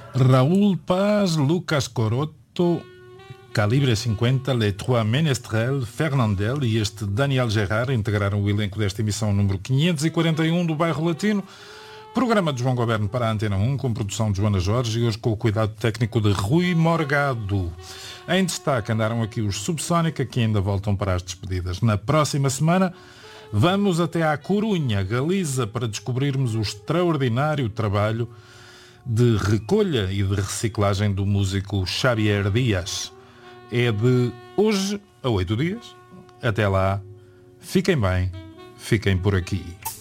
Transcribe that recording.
Raúl Paz, Lucas Coroto, Calibre 50, Les Trois Menestrels, Fernandel e este Daniel Gerard integraram o elenco desta emissão número 541 do Bairro Latino. Programa de João Goberno para a Antena 1, com produção de Joana Jorge e hoje com o cuidado técnico de Rui Morgado. Em destaque andaram aqui os Subsónica, que ainda voltam para as despedidas. Na próxima semana vamos até à Corunha, Galiza, para descobrirmos o extraordinário trabalho de recolha e de reciclagem do músico Xavier Dias. É de hoje a 8 dias. Até lá, fiquem bem, fiquem por aqui.